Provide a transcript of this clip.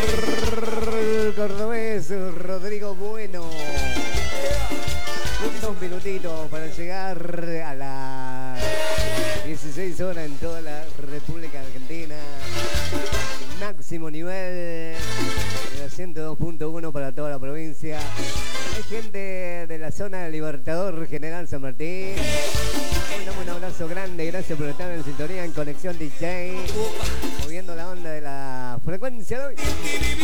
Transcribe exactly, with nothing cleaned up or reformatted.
cordobés Rodrigo Bueno. Dos minutitos para llegar a las dieciséis horas en toda la República Argentina. Máximo nivel de ciento dos punto uno para toda la provincia. Hay gente de la zona de Libertador General San Martín. Un abrazo grande, gracias por estar en sintonía en Conexión D J, moviendo la onda de la frecuencia de hoy.